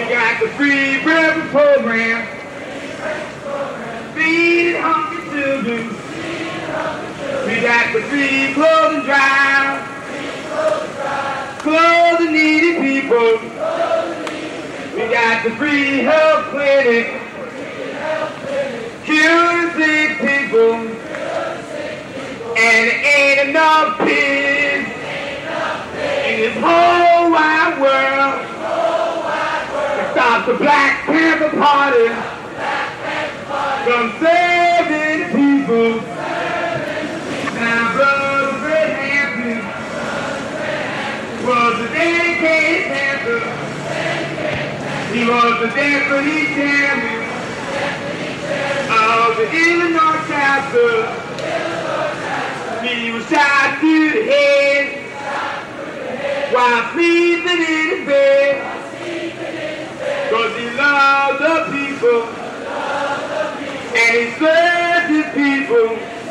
got the free breakfast program, feeding hungry children. We got the free clothing drive, clothing needy people. We got the free health clinic, curing sick people. And there ain't enough pigs in this whole wide world to stop the Black Panther Party from saving people. Now, Brother Fred Hampton was a dedicated Panther. He was the deputy chairman of the Illinois chapter. He was shot through the head while sleeping in his bed, 'cause he loved the people and he served his people.